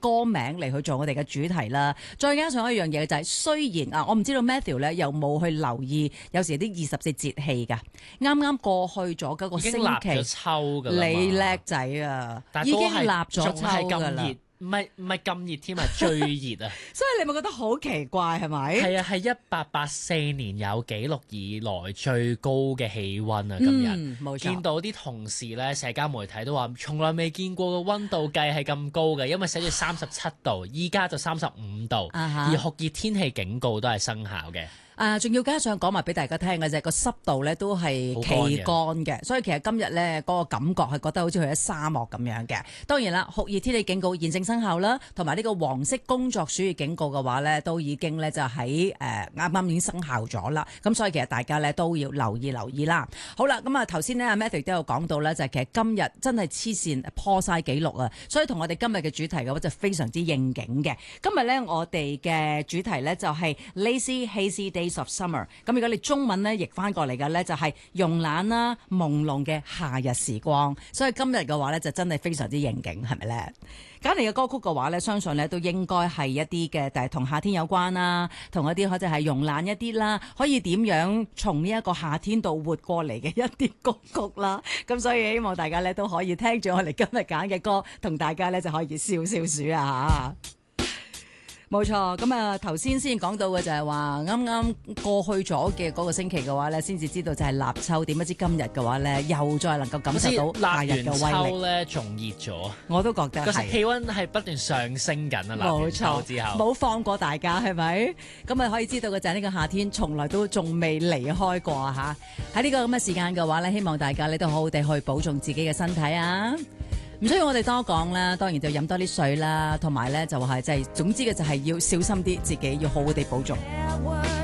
歌名嚟去做我哋嘅主題啦。再加上一樣嘢就係，雖然啊，我唔知道 Matthew 咧有冇去留意，有時啲24節氣㗎，啱啱過去咗嗰個星期， 已經立咗秋㗎啦嘛。 你叻仔啊，已經立咗秋㗎啦。 唔係咁熱添啊，最熱啊！ 所以你咪覺得好奇怪係咪？ 係啊，係1884年有紀錄以來最高嘅氣温啊！今日冇錯， 見到啲同事咧，社交媒體都話從來未見過個温度計係咁高嘅，因為寫住37度，依家就35度，而酷熱天氣警告都係生效嘅。 仲要加上講埋俾大家聽嘅啫，個濕度咧都係奇乾嘅，所以其實今日咧嗰個感覺係覺得好似去咗沙漠咁樣嘅。當然啦，酷熱天氣警告現正生效啦，同埋呢個黃色工作暑熱警告嘅話咧，都已經咧就喺啱啱已經生效咗啦。咁所以其實大家咧都要留意啦。好啦，咁啊頭先咧阿 Matthew 都有講到咧，就係其實今日真係黐線破晒紀錄啊，所以同我哋今日嘅主題嘅話就非常之應景嘅。今日咧我哋嘅主題咧就係 Lazy Hazy Days of Summer， 咁如果你中文咧譯翻過嚟嘅咧就係慵懶啦、朦朧嘅夏日時光，所以今日嘅話咧就真係非常之應景，係咪咧？揀嚟嘅歌曲嘅話咧，相信咧都應該係一啲嘅，但係同夏天有關啦，同一啲可能係慵懶一啲啦，可以點樣從呢一個夏天度活過嚟嘅一啲歌曲啦。咁所以希望大家咧都可以聽住我哋今日揀嘅歌，同大家咧就可以笑暑啊嚇！冇錯，咁啊頭先講到嘅就係話啱啱過去咗嘅嗰個星期嘅話咧，先至知道就係立秋，點不知今日嘅話咧又再能夠感受到夏日嘅威力。立完秋咧仲熱咗，我都覺得係。個氣溫係不斷上升緊啊！立完秋之後冇放過大家係咪？咁啊可以知道嘅就係呢個夏天從來都仲未離開過啊嚇！喺呢個咁嘅時間嘅話咧，希望大家咧都好好地去保重自己嘅身體啊！唔需要我哋多講啦，當然就飲多啲水啦，同埋咧就係總之嘅就係要小心啲，自己要好好地保重。